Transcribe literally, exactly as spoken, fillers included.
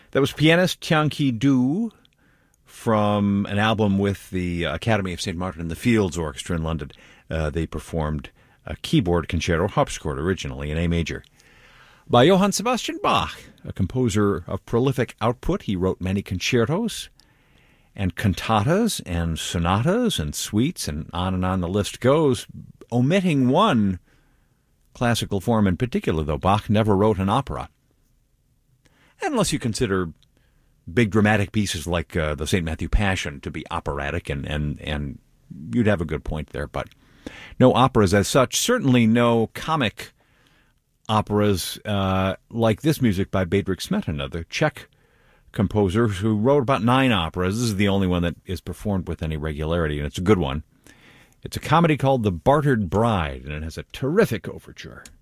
That was pianist Tiang Ki-do from an album with the Academy of Saint Martin in the Fields Orchestra in London. Uh, they performed a keyboard concerto harpsichord, originally in A major. By Johann Sebastian Bach, a composer of prolific output. He wrote many concertos and cantatas and sonatas and suites, and on and on the list goes, omitting one classical form in particular, though. Bach never wrote an opera. Unless you consider big dramatic pieces like uh, the Saint Matthew Passion to be operatic, and, and, and you'd have a good point there. But no operas as such, certainly no comic operas uh, like this music by Bedřich Smetana, the Czech composer who wrote about nine operas. This is the only one that is performed with any regularity, and it's a good one. It's a comedy called The Bartered Bride, and it has a terrific overture.